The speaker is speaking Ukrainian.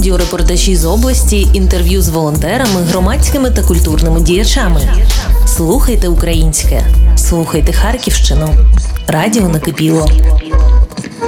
аудіорепортажі з області, інтерв'ю з волонтерами, громадськими та культурними діячами. Слухайте українське. Слухайте Харківщину. Радіо накипіло.